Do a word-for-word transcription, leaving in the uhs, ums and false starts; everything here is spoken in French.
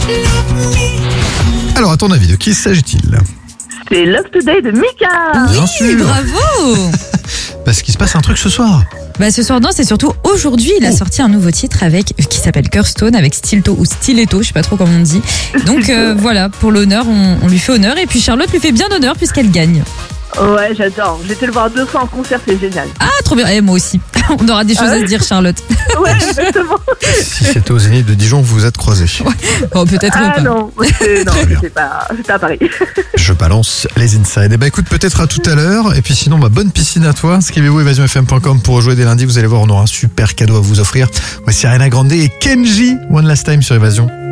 Alors, à ton avis, de qui s'agit-il ? C'est Love Today de Mika. Bien Oui, sûr. bravo. Parce qu'il se passe un truc ce soir. Bah ce soir non, c'est surtout aujourd'hui, il a Oh. sorti un nouveau titre avec qui s'appelle Kirstone avec Stilto ou Stiletto, je sais pas trop comment on dit. Donc euh, voilà, pour l'honneur, on, on lui fait honneur et puis Charlotte lui fait bien honneur puisqu'elle gagne. Ouais, j'adore. J'ai été le voir deux fois en concert, c'est génial. Ah trop bien, et moi aussi. On aura des choses Ah à ouais se dire Charlotte. Ouais, exactement. Si c'était au Zénith de Dijon, vous vous êtes croisés. Bon peut-être Ah pas. non, c'est- non, Très bien. c'est pas, c'est à Paris. Je balance les insides. Et bah écoute, peut-être à tout à l'heure. Et puis sinon, bah, bonne piscine à toi. Inscrivez-vous évasion f m point com pour jouer dès lundi. Vous allez voir, on aura un super cadeau à vous offrir. Voici Ariana Grande et Kenji. One Last Time sur Évasion.